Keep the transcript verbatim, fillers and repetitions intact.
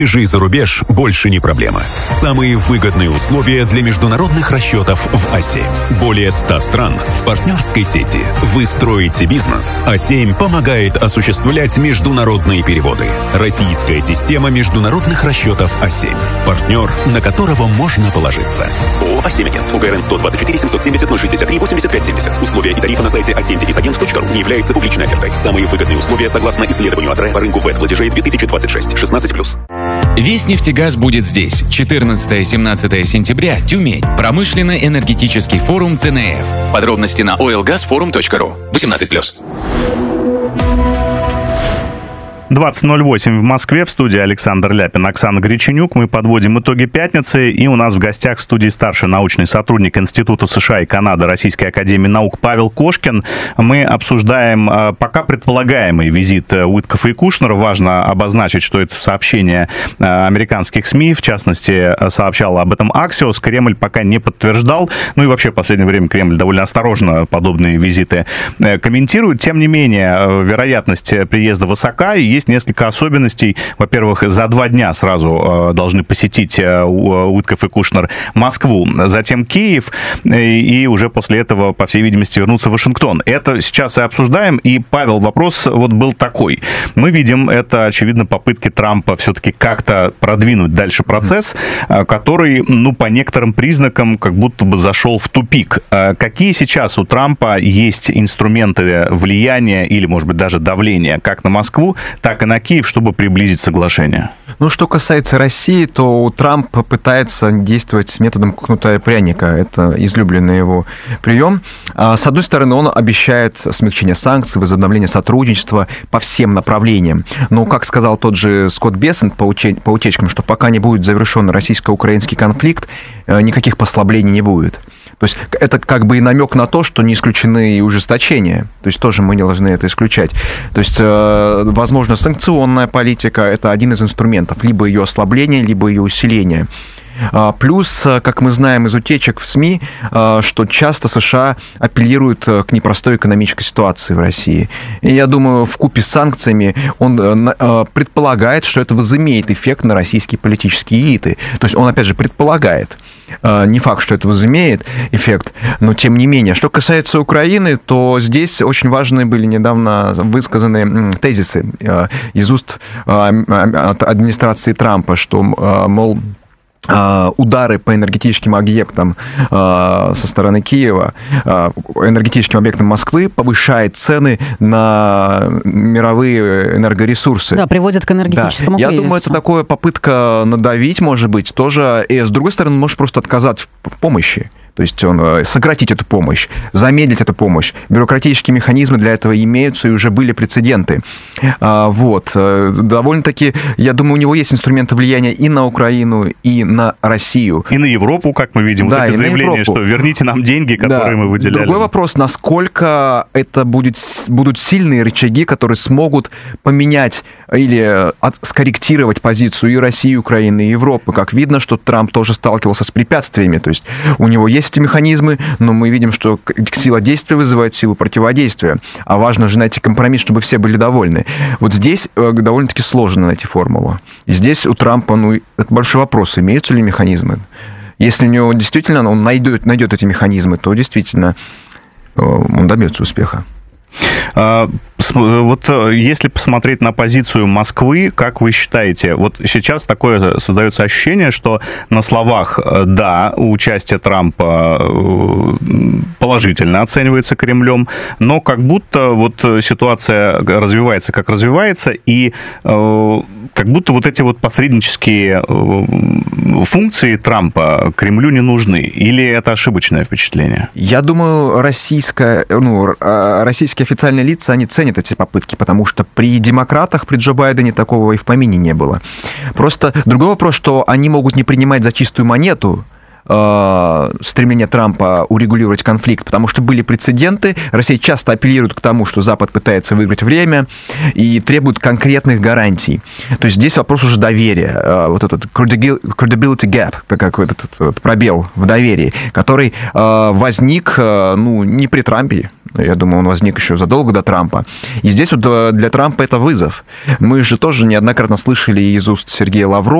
Жить за рубеж больше не проблема. Самые выгодные условия для международных расчетов в А семь. Более ста стран в партнерской сети. Вы строите бизнес. А семь помогает осуществлять международные переводы. Российская система международных расчетов А семь. Партнер, на которого можно положиться. ООО «А семь Агент». УГРН сто двадцать четыре семьсот семьдесят ноль шестьдесят три восемьдесят пять семьдесят. Условия и тарифы на сайте а семь агент точка ру не являются публичной офертой. Самые выгодные условия согласно исследованию АТРЭ по рынку вэт-платежей две тысячи двадцать шесть. шестнадцать плюс. Весь нефтегаз будет здесь. четырнадцатое-семнадцатое сентября. Тюмень. Промышленно-энергетический форум Тэ Эн Эф. Подробности на ойл газ форум точка ру. восемнадцать плюс. двадцать ноль восемь в Москве, в студии Александр Ляпин, Оксана Греченюк. Мы подводим итоги пятницы, и у нас в гостях в студии старший научный сотрудник Института США и Канады Российской академии наук Павел Кошкин. Мы обсуждаем пока предполагаемый визит Уиткофа и Кушнера. Важно обозначить, что это сообщение американских СМИ, в частности, сообщало об этом Axios. Кремль пока не подтверждал. Ну и вообще в последнее время Кремль довольно осторожно подобные визиты комментирует. Тем не менее, вероятность приезда высока, и есть несколько особенностей. Во-первых, за два дня сразу э, должны посетить э, Уиткоф и Кушнер Москву, затем Киев, э, и уже после этого, по всей видимости, вернуться в Вашингтон. Это сейчас и обсуждаем. И, Павел, вопрос вот был такой. Мы видим, это, очевидно, попытки Трампа все-таки как-то продвинуть дальше процесс, э, который, ну, по некоторым признакам, как будто бы зашел в тупик. Э, какие сейчас у Трампа есть инструменты влияния или, может быть, даже давления как на Москву, так и на Киев, чтобы приблизить соглашение? Ну, что касается России, то Трамп пытается действовать методом кнута и пряника. Это излюбленный его прием. С одной стороны, он обещает смягчение санкций, возобновление сотрудничества по всем направлениям. Но, как сказал тот же Скотт Бессент по утечкам, что пока не будет завершен российско-украинский конфликт, никаких послаблений не будет. То есть это как бы и намек на то, что не исключены и ужесточения. То есть тоже мы не должны это исключать. То есть, возможно, санкционная политика – это один из инструментов. Либо ее ослабление, либо ее усиление. Плюс, как мы знаем из утечек в СМИ, что часто США апеллируют к непростой экономической ситуации в России. И я думаю, вкупе с санкциями он предполагает, что это возымеет эффект на российские политические элиты. То есть он, опять же, предполагает. Не факт, что это возымеет эффект, но тем не менее. Что касается Украины, то здесь очень важные были недавно высказаны тезисы из уст администрации Трампа, что, мол, удары по энергетическим объектам со стороны Киева, энергетическим объектам Москвы повышает цены на мировые энергоресурсы. Да, приводит к энергетическому да. кризису. Я думаю, это такая попытка надавить, может быть, тоже. И, с другой стороны, может просто отказать в помощи. То есть он, сократить эту помощь, замедлить эту помощь. Бюрократические механизмы для этого имеются, и уже были прецеденты. Вот. Довольно-таки, я думаю, у него есть инструменты влияния и на Украину, и на Россию. И на Европу, как мы видим. Да, вот это заявление, что верните нам деньги, которые да. мы выделяли. Другой вопрос, насколько это будет, будут сильные рычаги, которые смогут поменять или от, скорректировать позицию и России, и Украины, и Европы. Как видно, что Трамп тоже сталкивался с препятствиями. То есть у него есть эти механизмы, но мы видим, что сила действия вызывает силу противодействия. А важно же найти компромисс, чтобы все были довольны. Вот здесь довольно-таки сложно найти формулу. И здесь у Трампа, ну, это большой вопрос, имеются ли механизмы. Если у него действительно он найдет, найдет эти механизмы, то действительно он добьется успеха. Вот если посмотреть на позицию Москвы, как вы считаете, вот сейчас такое создается ощущение, что на словах, да, участие Трампа положительно оценивается Кремлем, но как будто вот ситуация развивается, как развивается, и как будто вот эти вот посреднические функции Трампа Кремлю не нужны. Или это ошибочное впечатление? Я думаю, российская, ну, российские официальные лица, они ценят эти попытки, потому что при демократах, при Джо Байдене такого и в помине не было. Просто другой вопрос, что они могут не принимать за чистую монету стремление Трампа урегулировать конфликт, потому что были прецеденты. Россия часто апеллирует к тому, что Запад пытается выиграть время и требует конкретных гарантий. То есть здесь вопрос уже доверия. Вот этот credibility gap, такой этот пробел в доверии, который возник, ну, не при Трампе, Я думаю, он возник еще задолго до Трампа. И здесь вот для Трампа это вызов. Мы же тоже неоднократно слышали из уст Сергея Лаврова,